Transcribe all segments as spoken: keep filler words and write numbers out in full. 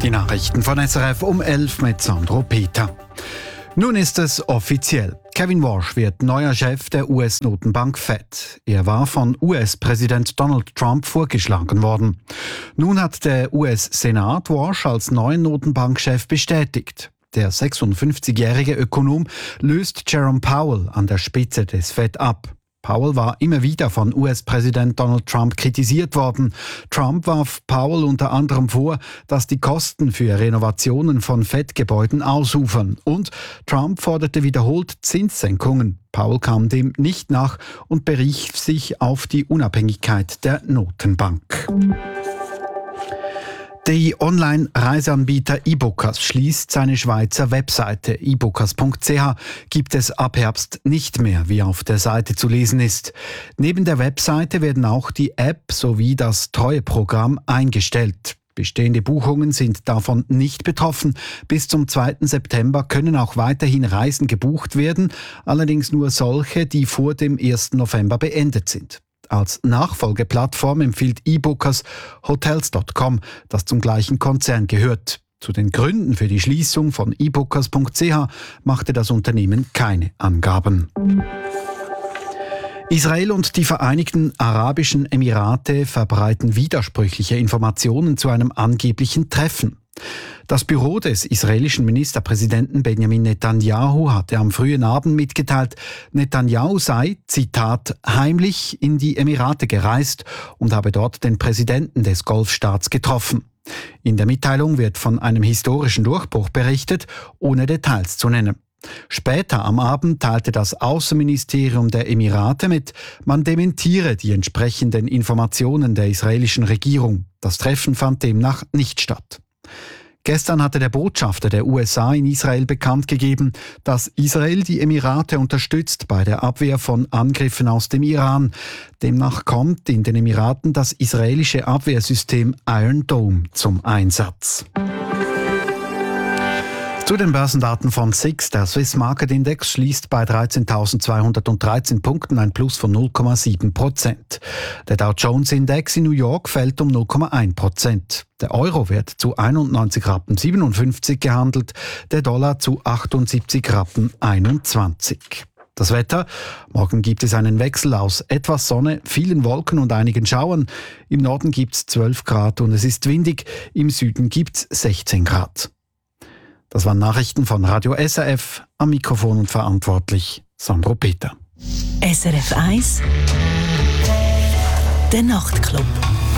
Die Nachrichten von S R F um elf mit Sandro Peter. Nun ist es offiziell. Kevin Warsh wird neuer Chef der U S-Notenbank Fed. Er war von U S-Präsident Donald Trump vorgeschlagen worden. Nun hat der U S-Senat Warsh als neuen Notenbankchef bestätigt. Der sechsundfünfzigjährige Ökonom löst Jerome Powell an der Spitze des Fed ab. Powell war immer wieder von U S-Präsident Donald Trump kritisiert worden. Trump warf Powell unter anderem vor, dass die Kosten für Renovationen von Fed-Gebäuden ausufern. Und Trump forderte wiederholt Zinssenkungen. Powell kam dem nicht nach und berief sich auf die Unabhängigkeit der Notenbank. Der Online-Reiseanbieter eBookers schließt seine Schweizer Webseite. ebookers punkt c h gibt es ab Herbst nicht mehr, wie auf der Seite zu lesen ist. Neben der Webseite werden auch die App sowie das Treueprogramm eingestellt. Bestehende Buchungen sind davon nicht betroffen. Bis zum zweiten September können auch weiterhin Reisen gebucht werden, allerdings nur solche, die vor dem ersten November beendet sind. Als Nachfolgeplattform empfiehlt eBookers Hotels Punkt com, das zum gleichen Konzern gehört. Zu den Gründen für die Schließung von ebookers punkt c h machte das Unternehmen keine Angaben. Israel und die Vereinigten Arabischen Emirate verbreiten widersprüchliche Informationen zu einem angeblichen Treffen. Das Büro des israelischen Ministerpräsidenten Benjamin Netanyahu hatte am frühen Abend mitgeteilt, Netanyahu sei, Zitat, heimlich in die Emirate gereist und habe dort den Präsidenten des Golfstaats getroffen. In der Mitteilung wird von einem historischen Durchbruch berichtet, ohne Details zu nennen. Später am Abend teilte das Außenministerium der Emirate mit, man dementiere die entsprechenden Informationen der israelischen Regierung. Das Treffen fand demnach nicht statt. Gestern hatte der Botschafter der U S A in Israel bekannt gegeben, dass Israel die Emirate unterstützt bei der Abwehr von Angriffen aus dem Iran. Demnach kommt in den Emiraten das israelische Abwehrsystem Iron Dome zum Einsatz. Zu den Börsendaten von S I X. Der Swiss Market Index schließt bei dreizehntausendzweihundertdreizehn Punkten, ein Plus von null Komma sieben Prozent. Der Dow Jones Index in New York fällt um null Komma eins Prozent. Der Euro wird zu einundneunzig Rappen siebenundfünfzig gehandelt, der Dollar zu achtundsiebzig Rappen einundzwanzig. Das Wetter. Morgen gibt es einen Wechsel aus etwas Sonne, vielen Wolken und einigen Schauern. Im Norden gibt es zwölf Grad und es ist windig, im Süden gibt es sechzehn Grad. Das waren Nachrichten von Radio S R F, am Mikrofon und verantwortlich Sandro Peter. S R F eins, der Nachtclub.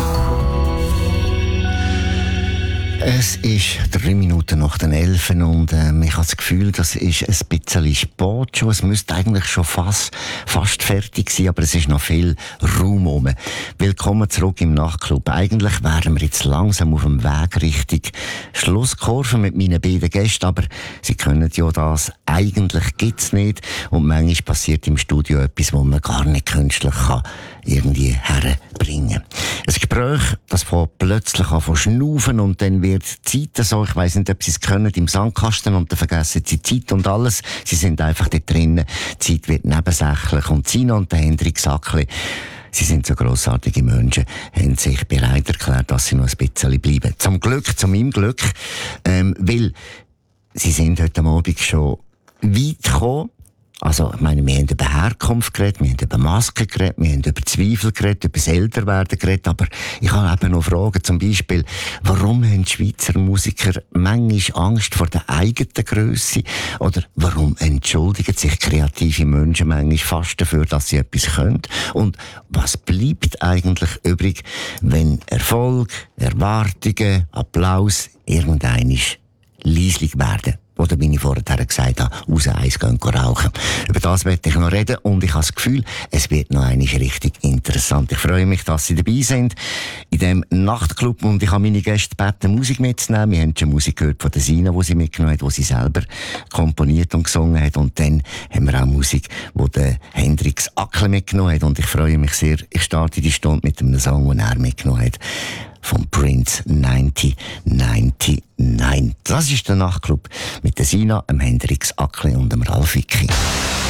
Es ist drei Minuten nach den elf und äh, ich habe das Gefühl, das ist ein bisschen spät schon. Es müsste eigentlich schon fast, fast fertig sein, aber es ist noch viel Raum rum. Willkommen zurück im Nachtclub. Eigentlich wären wir jetzt langsam auf dem Weg Richtung Schlusskurve mit meinen beiden Gästen, aber sie können ja das, eigentlich gibt's nicht. Und manchmal passiert im Studio etwas, wo man gar nicht künstlich kann irgendwie herbringen. Ein Gespräch, das von plötzlich an von schnaufen und dann wird die Zeit so, ich weiss nicht, ob sie es können, im Sandkasten und dann vergessen sie die Zeit und alles. Sie sind einfach dort drinnen. Die Zeit wird nebensächlich und Sina und der Hendrik Sackli, sie sind so grossartige Menschen, haben sich bereit erklärt, dass sie noch ein bisschen bleiben. Zum Glück, zu meinem Glück, ähm, weil sie sind heute Abend schon weit gekommen. Also, ich meine, wir haben über Herkunft geredet, wir haben über Masken geredet, wir haben über Zweifel geredet, über das Älterwerden geredet, aber ich habe eben noch Fragen, zum Beispiel, warum haben die Schweizer Musiker manchmal Angst vor der eigenen Grösse? Oder warum entschuldigen sich kreative Menschen manchmal fast dafür, dass sie etwas können? Und was bleibt eigentlich übrig, wenn Erfolg, Erwartungen, Applaus irgendeinmal leislich werden? Oder, wie ich vorher gesagt habe, raus eins gehen rauchen. Über das möchte ich noch reden und ich habe das Gefühl, es wird noch einmal richtig interessant. Ich freue mich, dass Sie dabei sind in diesem Nachtclub und ich habe meine Gäste gebeten, Musik mitzunehmen. Wir haben schon Musik gehört von der Sina, die sie mitgenommen hat, die sie selber komponiert und gesungen hat. Und dann haben wir auch Musik, die der Hendrik Sackli mitgenommen hat. Und ich freue mich sehr, ich starte die Stunde mit einem Song, den er mitgenommen hat. Vom Prince neunzehnhundertneunundneunzig. Das ist der Nachtclub mit der Sina, dem Hendrik Sackli und dem Ralf Wicki.